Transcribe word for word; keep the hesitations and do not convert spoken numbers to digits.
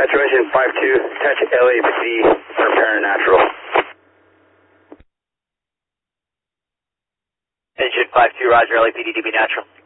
Saturation five two, touch L A P D for paranatural. Engine five two, roger, L A P D, D B natural.